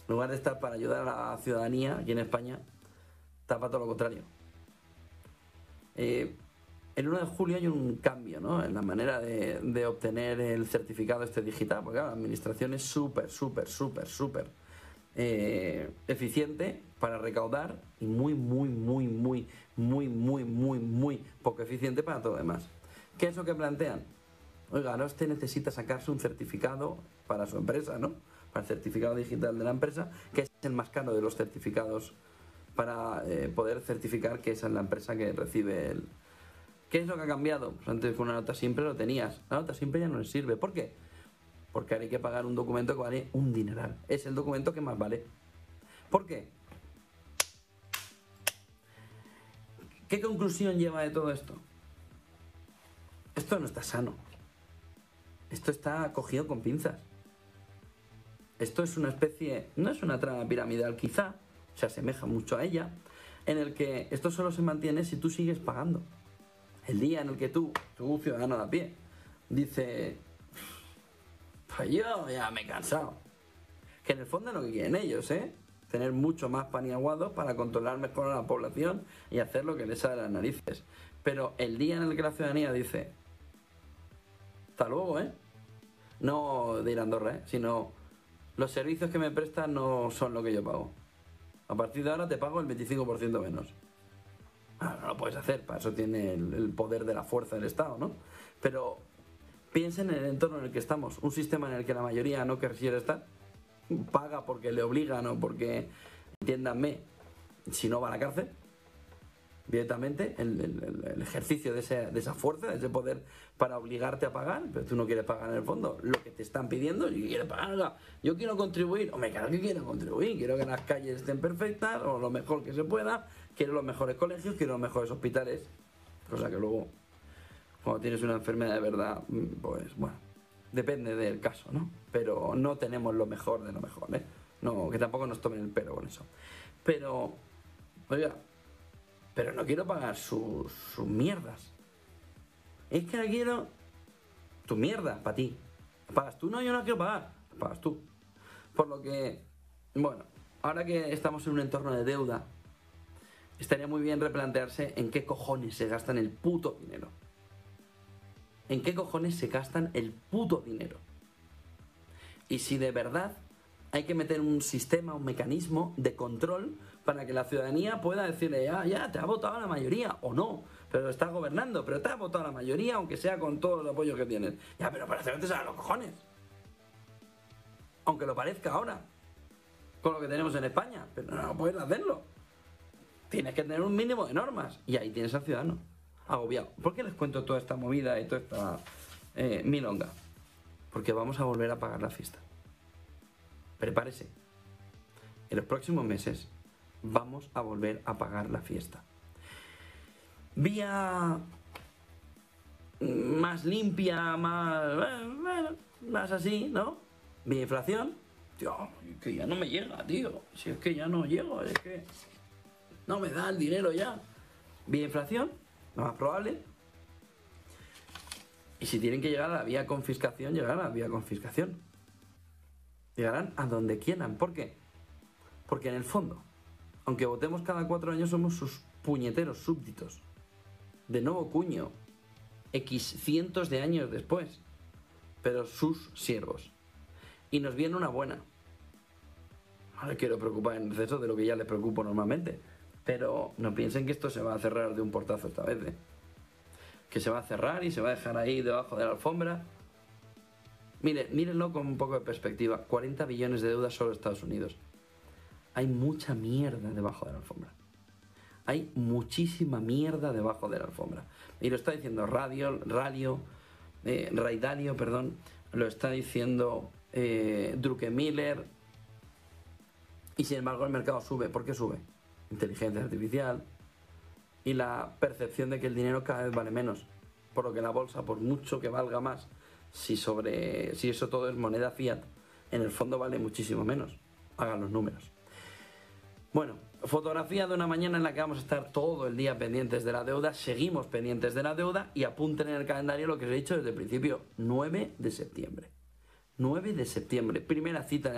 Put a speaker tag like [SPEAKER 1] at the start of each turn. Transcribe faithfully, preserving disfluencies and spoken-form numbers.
[SPEAKER 1] En lugar de estar para ayudar a la ciudadanía aquí en España, está para todo lo contrario. Eh, el uno de julio hay un cambio, ¿no?, en la manera de, de obtener el certificado este digital, porque claro, la administración es súper, súper, súper, súper eh, eficiente para recaudar y muy, muy, muy, muy, muy, muy, muy, muy poco eficiente para todo lo demás. ¿Qué es lo que plantean? Oiga, ahora usted necesita sacarse un certificado para su empresa, ¿no? Para el certificado digital de la empresa, que es el más caro de los certificados para eh, poder certificar que esa es la empresa que recibe el... ¿Qué es lo que ha cambiado? Pues antes con una nota simple lo tenías. La nota simple ya no le sirve. ¿Por qué? Porque ahora hay que pagar un documento que vale un dineral. Es el documento que más vale. ¿Por qué? ¿Qué conclusión lleva de todo esto? Esto no está sano. Esto está cogido con pinzas. Esto es una especie, no es una trama piramidal quizá, se asemeja mucho a ella, en el que esto solo se mantiene si tú sigues pagando. El día en el que tú, tú ciudadano de a pie, dice, pues yo ya me he cansado. Que en el fondo es lo que quieren ellos, ¿eh? Tener mucho más pan y aguado para controlar mejor a la población y hacer lo que les sale a las narices. Pero el día en el que la ciudadanía dice, hasta luego, ¿eh? No de ir a Andorra, ¿eh? Sino los servicios que me prestan no son lo que yo pago. A partir de ahora te pago el veinticinco por ciento menos. Ah, no lo puedes hacer, para eso tiene el, el poder de la fuerza del Estado, ¿no? Pero piensen en el entorno en el que estamos, un sistema en el que la mayoría no quisiera estar, paga porque le obligan o porque, entiéndanme, si no va a la cárcel, directamente, el, el, el ejercicio de, ese, de esa fuerza, de ese poder para obligarte a pagar, pero tú no quieres pagar en el fondo lo que te están pidiendo, y quieres pagar, oiga, yo quiero contribuir, hombre, claro que quiero contribuir, quiero que las calles estén perfectas, o lo mejor que se pueda, quiero los mejores colegios, quiero los mejores hospitales, cosa que luego, cuando tienes una enfermedad de verdad, pues bueno, depende del caso, ¿no? Pero no tenemos lo mejor de lo mejor, ¿eh? No, que tampoco nos tomen el pelo con eso. Pero, oiga, pero no quiero pagar sus, sus mierdas. Es que la quiero... Tu mierda, para ti. ¿La pagas tú? No, yo no la quiero pagar. La pagas tú. Por lo que, bueno, ahora que estamos en un entorno de deuda, estaría muy bien replantearse en qué cojones se gastan el puto dinero. ¿En qué cojones se gastan el puto dinero? Y si de verdad hay que meter un sistema, un mecanismo de control para que la ciudadanía pueda decirle, ya, ya, te ha votado la mayoría, o no, pero estás gobernando, pero te ha votado la mayoría, aunque sea con todos los apoyos que tienes. Ya, pero para hacerte a los cojones. Aunque lo parezca ahora, con lo que tenemos en España, pero no puedes hacerlo. Tienes que tener un mínimo de normas, y ahí tienes al ciudadano agobiado. ¿Por qué les cuento toda esta movida y toda esta eh, milonga? Porque vamos a volver a pagar la fiesta. Prepárese. En los próximos meses vamos a volver a pagar la fiesta. Vía más limpia, más, bueno, más así, ¿no? Vía inflación. Tío, es que ya no me llega, tío. Si es que ya no llego, es que no me da el dinero ya. Vía inflación, lo más probable. Y si tienen que llegar a la vía confiscación, llegarán a la vía confiscación. Llegarán a donde quieran. ¿Por qué? Porque en el fondo, aunque votemos cada cuatro años, somos sus puñeteros súbditos. De nuevo cuño. X cientos de años después. Pero sus siervos. Y nos viene una buena. No les quiero preocupar en exceso de lo que ya les preocupo normalmente. Pero no piensen que esto se va a cerrar de un portazo esta vez, ¿eh? Que se va a cerrar y se va a dejar ahí debajo de la alfombra. Mire, mírenlo con un poco de perspectiva. cuarenta billones de deuda solo Estados Unidos. Hay mucha mierda debajo de la alfombra. Hay muchísima mierda debajo de la alfombra. Y lo está diciendo Radio, Radio, eh, Ray Dalio, perdón. Lo está diciendo eh, Druckenmiller. Y sin embargo el mercado sube. ¿Por qué sube? Inteligencia artificial. Y la percepción de que el dinero cada vez vale menos. Por lo que la bolsa, por mucho que valga más, si sobre si eso todo es moneda fiat, en el fondo vale muchísimo menos. Hagan los números. Bueno, fotografía de una mañana en la que vamos a estar todo el día pendientes de la deuda. Seguimos pendientes de la deuda y apunten en el calendario lo que os he dicho desde el principio. nueve de septiembre. nueve de septiembre. Primera cita